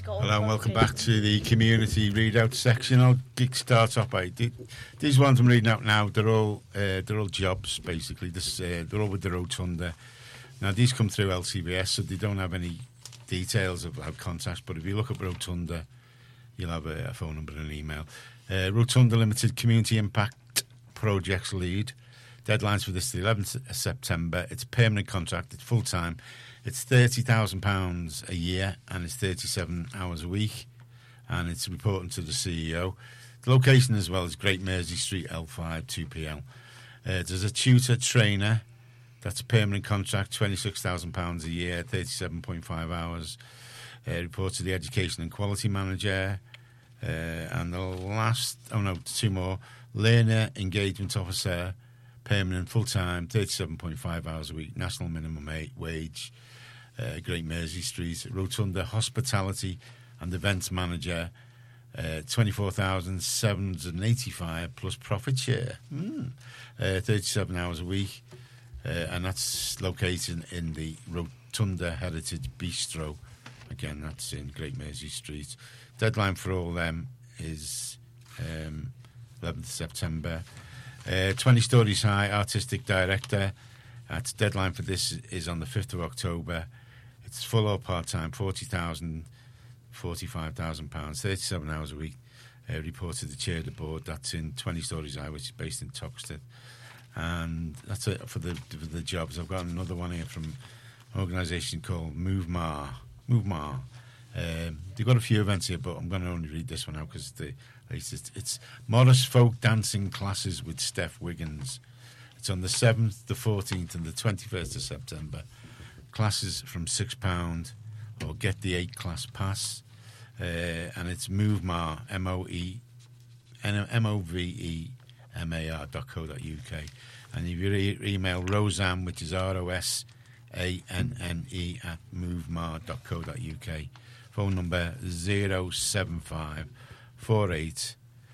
Hello and welcome back to the community readout section. I'll start off by these ones I'm reading out now. They're all jobs basically. They're all with the Rotunda. Now these come through LCBS, so they don't have any details about contacts. But if you look at Rotunda, you'll have a phone number and an email. Rotunda Limited Community Impact Projects Lead. Deadlines for this the 11th of September. It's a permanent contract. It's full time. It's £30,000 a year and it's 37 hours a week, and it's reporting to the CEO. The location as well is Great Mersey Street, L5 2PL. There's a tutor trainer. That's a permanent contract, £26,000 a year, 37.5 hours. Report to the Education and Quality Manager. And the last, two more. Learner Engagement Officer, permanent, full-time, 37.5 hours a week, national minimum wage, Great Mersey Street. Rotunda Hospitality and Events Manager, 24,785 plus profit share, 37 hours a week, and that's located in the Rotunda Heritage Bistro. Again, that's in Great Mersey Street. Deadline for all them is 11th September. 20 Stories High, Artistic Director. That's deadline for this is on the 5th of October. It's full or part-time, £40,000, £45,000, 37 hours a week. Report to the chair of the board. That's in 20 Stories High, which is based in Toxteth. And that's it for the jobs. I've got another one here from an organisation called Move Mar. They've got a few events here, but I'm going to only read this one out because it's Morris Folk Dancing Classes with Steph Wiggins. It's on the 7th, the 14th and the 21st of September. Classes from £6 or get the 8-class pass. And it's MoveMar, MoveMar.co.uk. And if you email Rosanne, which is ROSANNE at movemar.co.uk. Phone number 075 48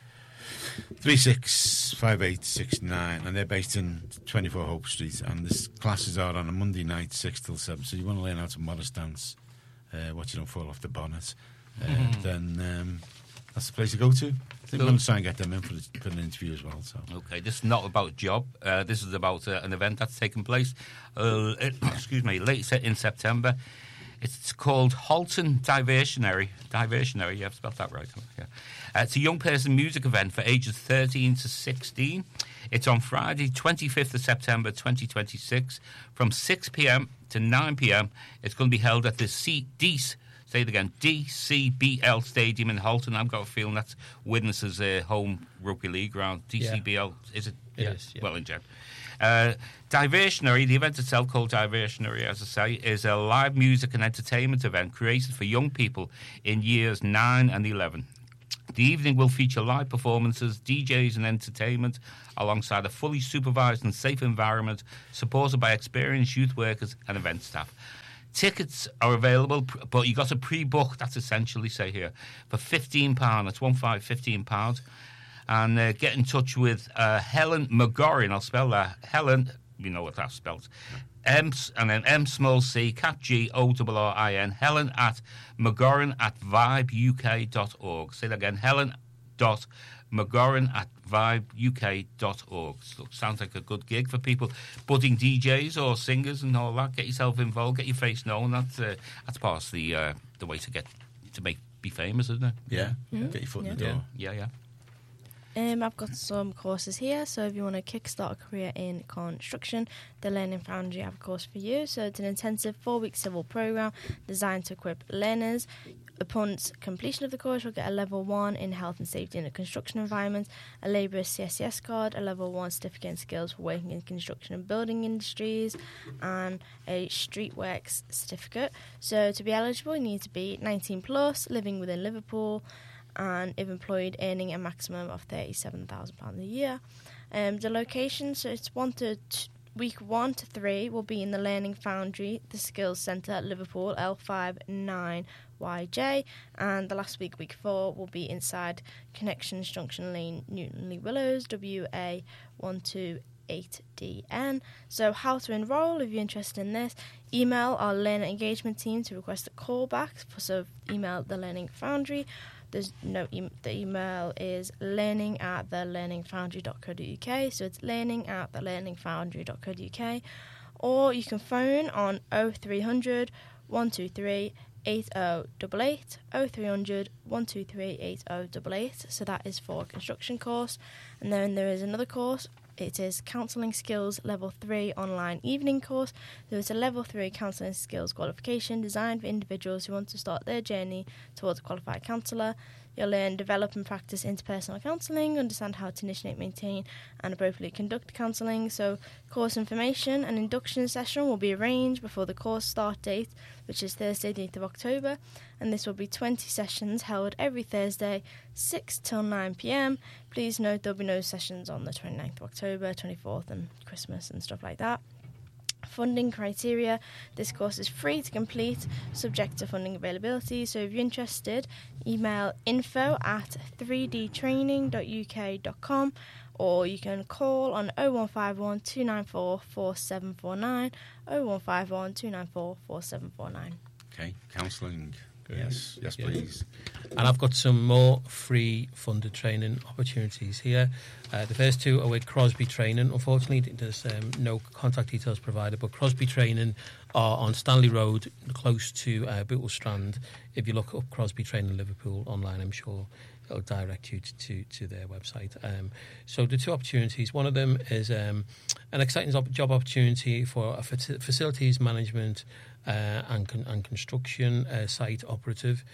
365869, and they're based in 24 Hope Street, and the classes are on a Monday night 6 till 7. So you want to learn how to Morris dance, watch you don't fall off the bonnet, then that's the place to go to. I think we're going to try and get them in for an interview as well. So. Okay, this is not about a job. This is about an event that's taken place late in September. It's called Halton Diversionary. Diversionary, you have spelled that right. Yeah. It's a young person music event for ages 13 to 16. It's on Friday, 25th of September 2026, from 6 p.m. to 9 p.m. It's going to be held at the DCBL Stadium in Halton. I've got a feeling that's Widnes's home rugby league ground. DCBL, is it? It is, yeah. Well, in general. Diversionary, the event itself called Diversionary, as I say, is a live music and entertainment event created for young people in years 9 and 11. The evening will feature live performances, DJs and entertainment alongside a fully supervised and safe environment supported by experienced youth workers and event staff. Tickets are available, but you got to pre-book, that's essentially, say here, for £15. That's £15. And get in touch with Helen McGorrin. I'll spell that. Helen, you know what that's spelled. M small c, cap G, O-R-R-I-N. Helen at McGorrin at vibeuk.org. Say that again. Helen.McGorrin at vibeuk.org. So, sounds like a good gig for people, budding DJs or singers and all that. Get yourself involved, get your face known. That's part of the way to be famous, isn't it? Yeah. Get your foot in the door. Yeah. I've got some courses here, so if you want to kickstart a career in construction, the Learning Foundry have a course for you. So it's an intensive 4-week civil program designed to equip learners. Upon completion of the course, you'll get a level 1 in health and safety in a construction environment, a labourer's CSCS card, a level 1 certificate in skills for working in construction and building industries, and a Streetworks certificate. So to be eligible, you need to be 19 plus, living within Liverpool, and if employed, earning a maximum of £37,000 a year. The location, so it's week 1 to 3 will be in the Learning Foundry, the Skills Centre at Liverpool, L59YJ, and the last week 4, will be inside Connections Junction Lane, Newton Lee Willows, WA 8DN. So how to enrol if you're interested in this, email our learner engagement team to request a callback. So email the Learning Foundry. The email is learning@thelearningfoundry.co.uk. So it's learning@thelearningfoundry.co.uk. Or you can phone on 0300 123 8088, 0300 123 8088. So that is for a construction course. And then there is another course. It is Counselling Skills Level 3 online evening course. So it's a Level 3 Counselling Skills qualification designed for individuals who want to start their journey towards a qualified counsellor. You'll learn, develop and practice interpersonal counselling, understand how to initiate, maintain and appropriately conduct counselling. So course information and induction session will be arranged before the course start date, which is Thursday the 8th of October. And this will be 20 sessions held every Thursday, 6 till 9 p.m. Please note there'll be no sessions on the 29th of October, 24th and Christmas and stuff like that. Funding criteria. This course is free to complete, subject to funding availability. So if you're interested, email info@3dtraining.uk.com or you can call on 0151 294 4749, 0151 294 4749. Okay, counselling. Yes, please. And I've got some more free funded training opportunities here. The first two are with Crosby Training. Unfortunately, there's no contact details provided, but Crosby Training are on Stanley Road, close to Bootle Strand. If you look up Crosby Training Liverpool online, I'm sure it'll direct you to their website. So the two opportunities, one of them is an exciting job opportunity for a facilities management and construction site operative.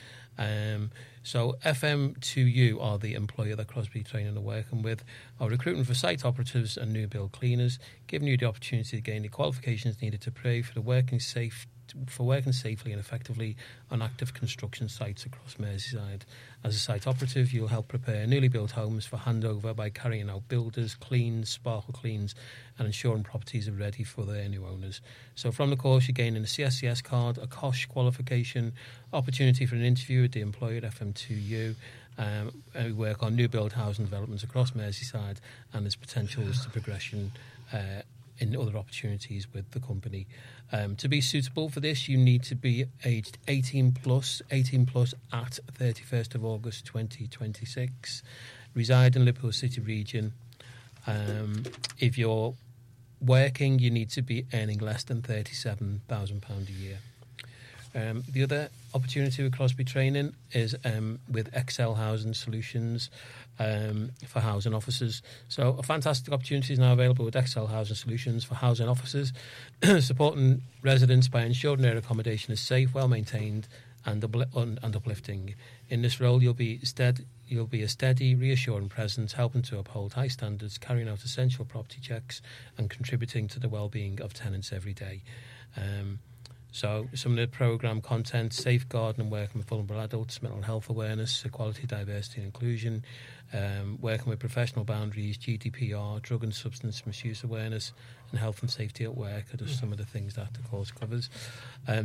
So FM2U are the employer that Crosby Training are working with, are recruiting for site operatives and new build cleaners, giving you the opportunity to gain the qualifications needed to pray for working safely and effectively on active construction sites across Merseyside. As a site operative, you'll help prepare newly built homes for handover by carrying out builders, cleans, sparkle cleans, and ensuring properties are ready for their new owners. So from the course, you're gaining a CSCS card, a COSH qualification, opportunity for an interview with the employer at FM2U. We work on new build housing developments across Merseyside, and there's potentials to progression in other opportunities with the company. To be suitable for this, you need to be aged 18 plus at 31st of August 2026, reside in Liverpool City region. If you're working, you need to be earning less than £37,000 a year. The other opportunity with Crosby Training is with Excel Housing Solutions for housing officers. So a fantastic opportunity is now available with Excel Housing Solutions for housing officers, supporting residents by ensuring their accommodation is safe, well maintained and uplifting. In this role, you'll be a steady, reassuring presence, helping to uphold high standards, carrying out essential property checks and contributing to the well-being of tenants every day. So some of the programme content: safeguarding and working with vulnerable adults, mental health awareness, equality, diversity and inclusion, working with professional boundaries, GDPR, drug and substance misuse awareness, and health and safety at work are just some of the things that the course covers.